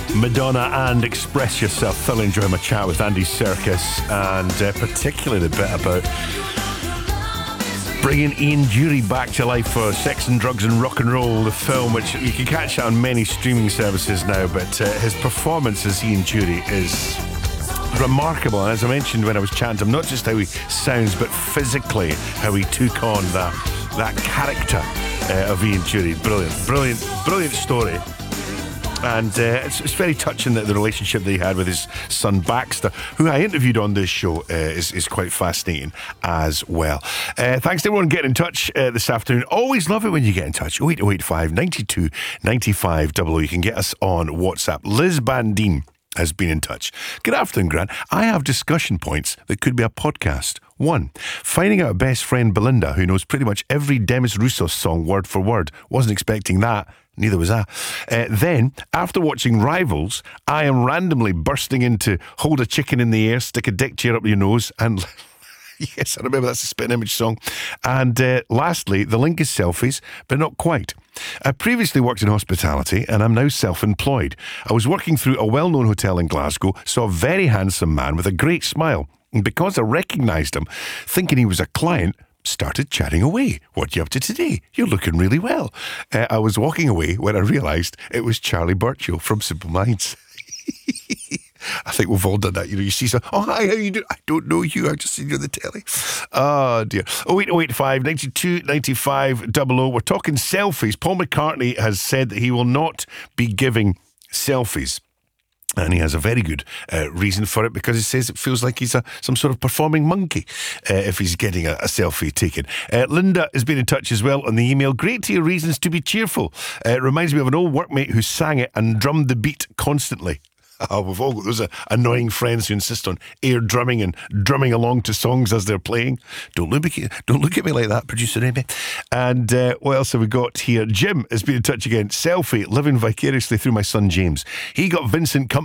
Madonna and Express Yourself. Thoroughly enjoying my chat with Andy Serkis, and particularly the bit about bringing Ian Dury back to life for Sex and Drugs and Rock and Roll, the film, which you can catch on many streaming services now. But his performance as Ian Dury is remarkable. And as I mentioned when I was chatting to him, not just how he sounds, but physically how he took on that character of Ian Dury. Brilliant story. And it's very touching that the relationship that he had with his son Baxter, who I interviewed on this show, is quite fascinating as well. Thanks to everyone getting in touch this afternoon. Always love it when you get in touch. 08085 92 95 00. You can get us on WhatsApp. Liz Bandine has been in touch. Good afternoon, Grant. I have discussion points that could be a podcast. 1. Finding out best friend Belinda, who knows pretty much every Demis Roussos song word for word. Wasn't expecting that. Neither was I. Then, after watching Rivals, I am randomly bursting into hold a chicken in the air, stick a dick chair up your nose, and yes, I remember that's a Spitting Image song. And lastly, the link is selfies, but not quite. I previously worked in hospitality and I'm now self-employed. I was working through a well-known hotel in Glasgow, saw a very handsome man with a great smile. And because I recognised him, thinking he was a client, started chatting away. What are you up to today? You're looking really well. I was walking away when I realised it was Charlie Burchill from Simple Minds. I think we've all done that. You see some, oh, hi, how you doing? I don't know you. I just seen you on the telly. Oh, dear. 08085 92 95 00. We're talking selfies. Paul McCartney has said that he will not be giving selfies. And he has a very good reason for it, because he says it feels like he's some sort of performing monkey if he's getting a selfie taken. Linda has been in touch as well on the email. Great to hear reasons to be cheerful. It reminds me of an old workmate who sang it and drummed the beat constantly. Oh, we've all got those annoying friends who insist on air drumming and drumming along to songs as they're playing. Don't look at me like that, producer Amy. And what else have we got here? Jim has been in touch again. Selfie, living vicariously through my son James. He got Vincent